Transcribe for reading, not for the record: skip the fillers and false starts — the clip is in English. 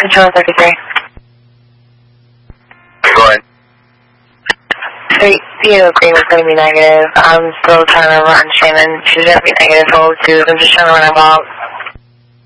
Control 33. Go ahead. Theo Green was going to be negative. I'm still trying to run Shannon. She's going to be negative. I'm just trying to run him out.